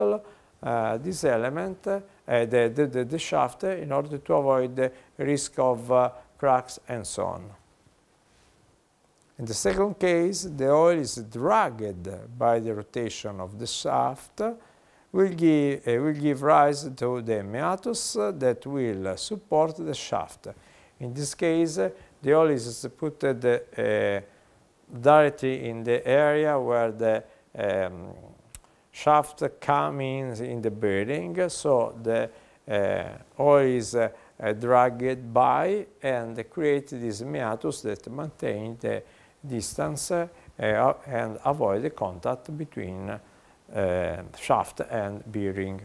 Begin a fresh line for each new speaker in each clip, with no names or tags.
this element, the shaft, in order to avoid the risk of cracks and so on. In the second case, the oil is dragged by the rotation of the shaft, will give rise to the meatus that will support the shaft. In this case, the oil is put directly in the area where the shaft comes in the bearing, so the oil is dragged by and create this meatus that maintain the distance and avoid the contact between shaft and bearing.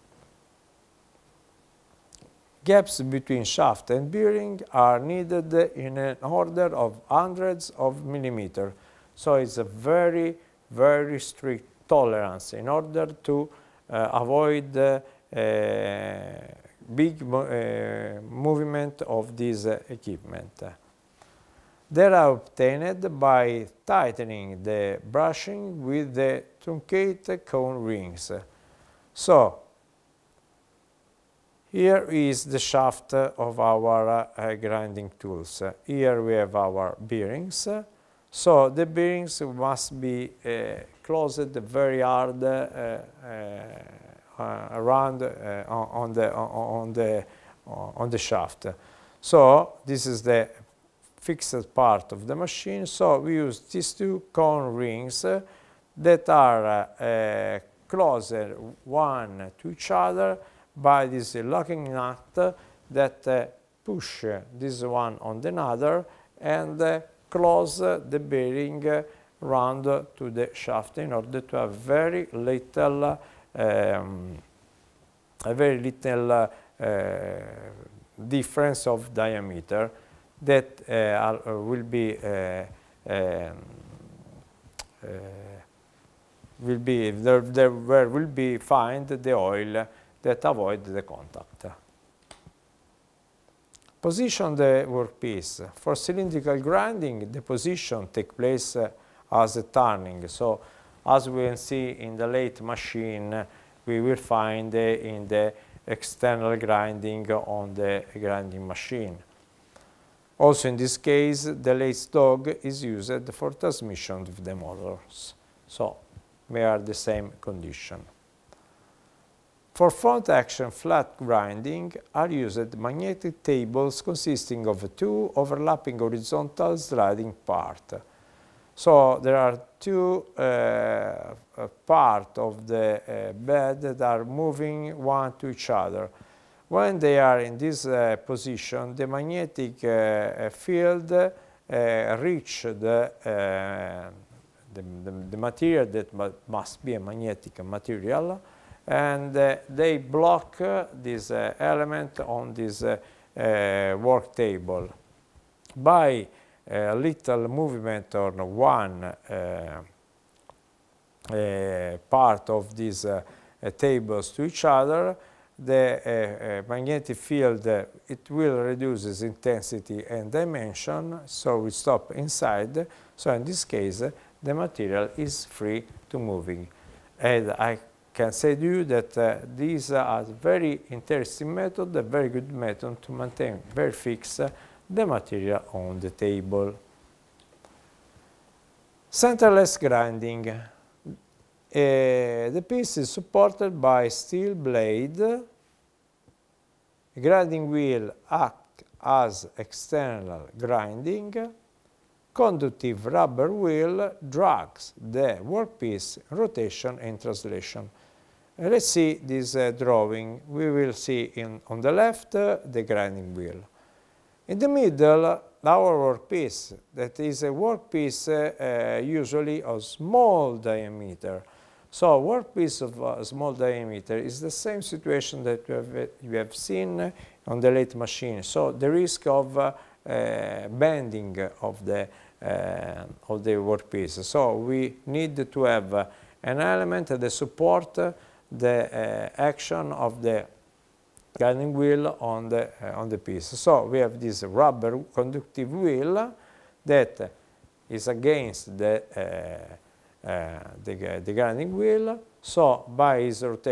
Gaps between shaft and bearing are needed in an order of hundreds of millimeters, so it's a very, very strict tolerance in order to avoid big movement of this equipment. They are obtained by tightening the brushing with the truncate cone rings. So, here is the shaft of our grinding tools. Here we have our bearings. So the bearings must be closed very hard around on the shaft. So this is the fixed part of the machine. So we use these two cone rings that are closer one to each other by this locking nut that push this one on the other and close the bearing round to the shaft in order to have very little difference of diameter that will be where will be find the oil that avoid the contact. Position the workpiece. For cylindrical grinding, the position takes place as a turning. So, as we can see in the lathe machine, we will find in the external grinding on the grinding machine. Also, in this case, the lathe dog is used for transmission of the motors. So, we are the same condition. For front action flat grinding are used magnetic tables consisting of two overlapping horizontal sliding parts. So there are two parts of the bed that are moving one to each other. When they are in this position, the magnetic field reach the material that must be a magnetic material, and they block this element on this work table. By a little movement on one part of these tables to each other, the magnetic field, it will reduce its intensity and dimension, so we stop inside. So in this case, the material is free to moving. And I can say to you that these are a very interesting method, a very good method to maintain very fixed the material on the table. Centerless grinding. The piece is supported by steel blade. A grinding wheel acts as external grinding. Conductive rubber wheel drags the workpiece rotation and translation. Let's see this drawing. We will see on the left the grinding wheel. In the middle, our workpiece, that is a workpiece usually of small diameter. So workpiece of small diameter is the same situation that you have seen on the lathe machine. So the risk of bending of the workpiece. So we need to have an element that support the action of the grinding wheel on the piece. So we have this rubber conductive wheel that is against the grinding wheel, So by its rotation